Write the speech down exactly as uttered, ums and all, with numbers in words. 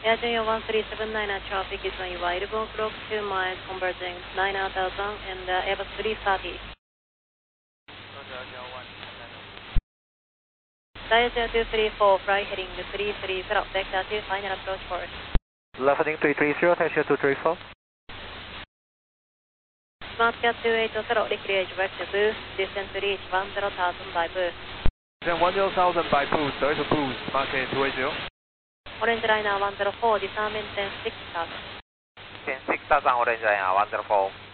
Air Junior one three seven nine traffic is on Iwa eleven o'clock, two miles converging nine thousand and uh, Airbus three thirty. Dial two three four, fly heading three three zero, vector two, final approach course. Left heading three three zero, taxi two three four. SmartCat two eight zero, decrease vector boost, descent to reach one zero thousand by boost. Then one zero thousand by boost, direct boost, SmartCat two eight zero. Orange Liner one zero four, disarm maintain six thousand. six thousand, Orange Liner one zero four.